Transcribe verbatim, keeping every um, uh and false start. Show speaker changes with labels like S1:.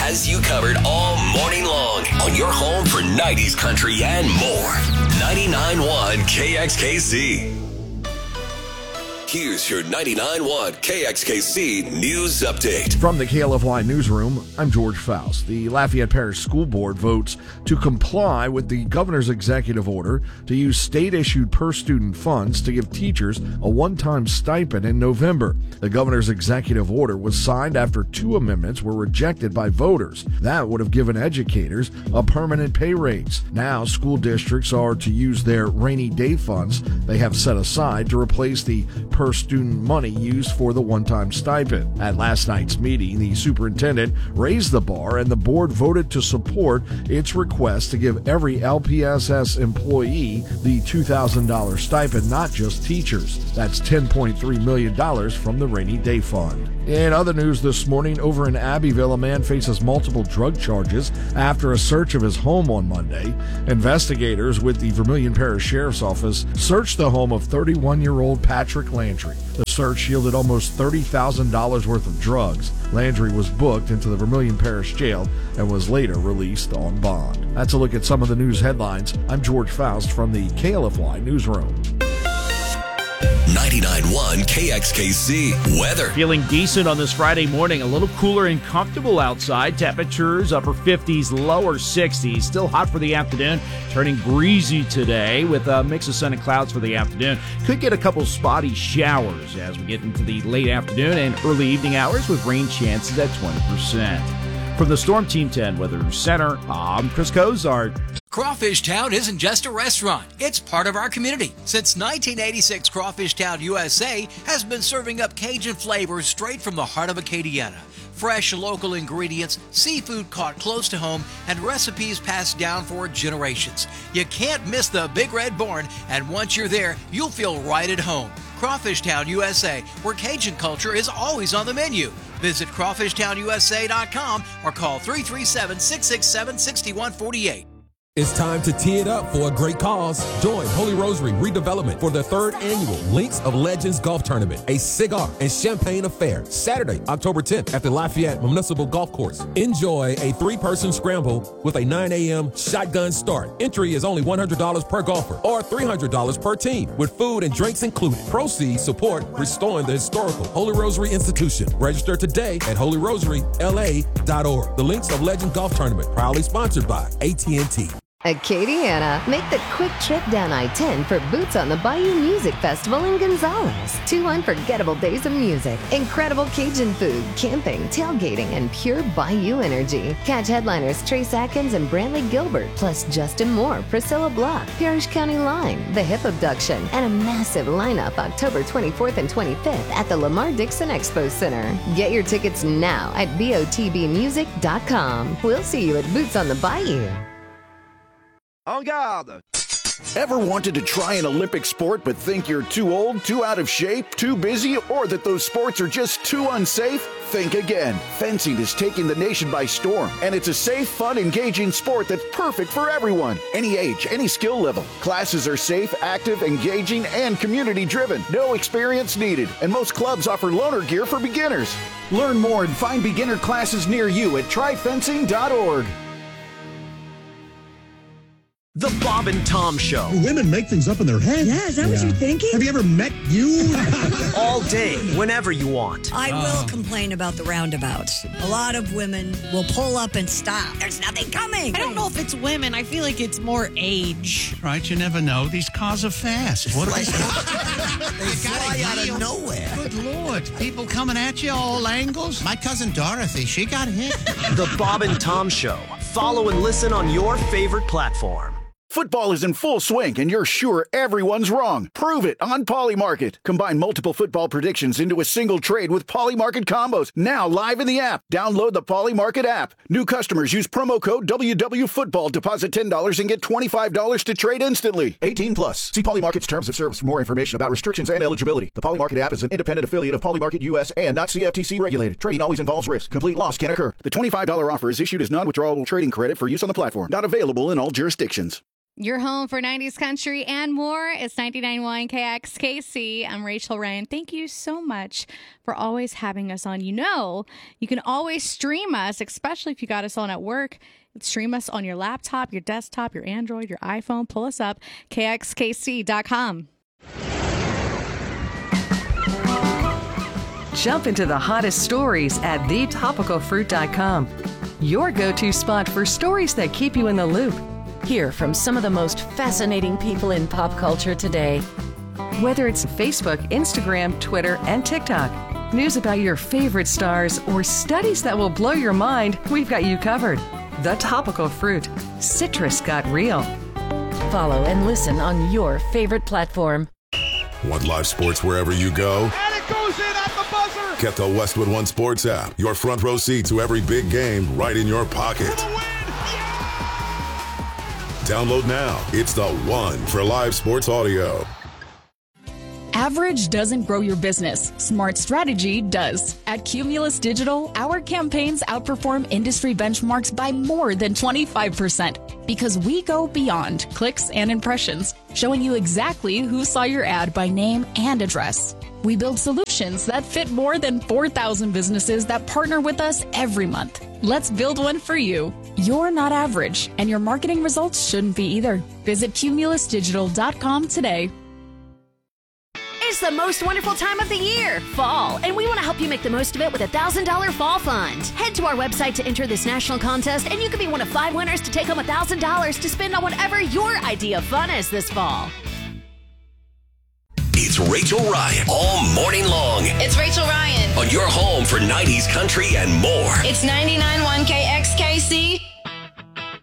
S1: has you covered all morning long on your home for nineties country and more. ninety-nine point one K X K C. Here's your ninety-nine point one K X K C News Update.
S2: From the K L F Y Newsroom, I'm George Faust. The Lafayette Parish School Board votes to comply with the governor's executive order to use state-issued per-student funds to give teachers a one-time stipend in November. The governor's executive order was signed after two amendments were rejected by voters. That would have given educators a permanent pay raise. Now, school districts are to use their rainy day funds they have set aside to replace the per student money used for the one-time stipend. At last night's meeting, the superintendent raised the bar and the board voted to support its request to give every L P S S employee the two thousand dollars stipend, not just teachers. That's ten point three million dollars from the rainy day fund. In other news this morning, over in Abbeville, a man faces multiple drug charges after a search of his home on Monday. Investigators with the Vermilion Parish Sheriff's Office searched the home of thirty-one-year-old Patrick Landry. The search yielded almost thirty thousand dollars worth of drugs. Landry was booked into the Vermilion Parish Jail and was later released on bond. That's a look at some of the news headlines. I'm George Faust from the K L F Y Newsroom.
S1: ninety-nine point one K X K C weather.
S3: Feeling decent on this Friday morning. A little cooler and comfortable outside. Temperatures upper fifties, lower sixties. Still hot for the afternoon. Turning breezy today with a mix of sun and clouds for the afternoon. Could get a couple spotty showers as we get into the late afternoon and early evening hours with rain chances at twenty percent. From the Storm Team ten Weather Center, I'm Chris Cozart.
S4: Crawfish Town isn't just a restaurant, it's part of our community. Since nineteen eighty-six, Crawfish Town U S A has been serving up Cajun flavors straight from the heart of Acadiana. Fresh local ingredients, seafood caught close to home, and recipes passed down for generations. You can't miss the Big Red Barn, and once you're there, you'll feel right at home. Crawfish Town U S A, where Cajun culture is always on the menu. Visit crawfish town U S A dot com or call three three seven, six six seven, six one four eight.
S5: It's time to tee it up for a great cause. Join Holy Rosary Redevelopment for the third annual Links of Legends Golf Tournament, a cigar and champagne affair, Saturday, October tenth at the Lafayette Municipal Golf Course. Enjoy a three-person scramble with a nine a.m. shotgun start. Entry is only one hundred dollars per golfer or three hundred dollars per team with food and drinks included. Proceeds support restoring the historical Holy Rosary Institution. Register today at holy rosary L A dot org. The Links of Legends Golf Tournament, proudly sponsored by A T and T.
S6: Acadiana, make the quick trip down I ten for Boots on the Bayou Music Festival in Gonzales. Two unforgettable days of music, incredible Cajun food, camping, tailgating, and pure Bayou energy. Catch headliners Trace Atkins and Brantley Gilbert, plus Justin Moore, Priscilla Block, Parrish County Line, The Hip Abduction, and a massive lineup October twenty-fourth and twenty-fifth at the Lamar Dixon Expo Center. Get your tickets now at B O T B music dot com. We'll see you at Boots on the Bayou.
S7: En garde! Ever wanted to try an Olympic sport but think you're too old, too out of shape, too busy, or that those sports are just too unsafe? Think again. Fencing is taking the nation by storm, and it's a safe, fun, engaging sport that's perfect for everyone. Any age, any skill level. Classes are safe, active, engaging, and community-driven. No experience needed, and most clubs offer loaner gear for beginners. Learn more and find beginner classes near you at try fencing dot org.
S8: The Bob and Tom Show.
S9: Women make things up in their head.
S10: Yeah, is that yeah. what you're thinking?
S9: Have you ever met you?
S8: All day, whenever you want.
S10: I oh. will complain about the roundabouts. A lot of women will pull up and stop. There's nothing coming.
S11: I don't know if it's women. I feel like it's more age.
S12: Right, you never know. These cars are fast. What are they?
S13: They fly out of nowhere.
S12: Good Lord. People coming at you all angles. My cousin Dorothy, she got hit.
S8: The Bob and Tom Show. Follow and listen on your favorite platform.
S7: Football is in full swing, and you're sure everyone's wrong. Prove it on Polymarket. Combine multiple football predictions into a single trade with Polymarket combos. Now live in the app. Download the Polymarket app. New customers use promo code W W Football. Deposit ten dollars and get twenty-five dollars to trade instantly. eighteen plus. See Polymarket's terms of service for more information about restrictions and eligibility. The Polymarket app is an independent affiliate of Polymarket U S and not C F T C regulated. Trading always involves risk. Complete loss can occur. The twenty-five dollars offer is issued as non-withdrawable trading credit for use on the platform. Not available in all jurisdictions.
S14: Your home for nineties country and more. It's ninety-nine point one K X K C. I'm Rachel Ryan. Thank you so much for always having us on. You know, you can always stream us, especially if you got us on at work. Stream us on your laptop, your desktop, your Android, your iPhone. Pull us up, K X K C dot com.
S15: Jump into the hottest stories at the topical fruit dot com. Your go-to spot for stories that keep you in the loop. Hear from some of the most fascinating people in pop culture today. Whether it's Facebook, Instagram, Twitter, and TikTok, news about your favorite stars, or studies that will blow your mind, we've got you covered. The Topical Fruit. Citrus got real. Follow and listen on your favorite platform.
S16: Want live sports wherever you go?
S17: And it goes in at the buzzer!
S16: Get the Westwood One Sports app. Your front row seat to every big game right in your pocket. Download now. It's the one for live sports audio.
S18: Average doesn't grow your business. Smart strategy does. At Cumulus Digital, our campaigns outperform industry benchmarks by more than twenty-five percent because we go beyond clicks and impressions, showing you exactly who saw your ad by name and address. We build solutions that fit more than four thousand businesses that partner with us every month. Let's build one for you. You're not average, and your marketing results shouldn't be either. Visit cumulus digital dot com today.
S19: It's the most wonderful time of the year, fall, and we want to help you make the most of it with a one thousand dollars Fall Fund. Head to our website to enter this national contest, and you could be one of five winners to take home one thousand dollars to spend on whatever your idea of fun is this fall.
S1: It's Rachel Ryan all morning long.
S20: It's Rachel Ryan.
S1: On your home for nineties country and more.
S20: It's ninety-nine point one K X K C.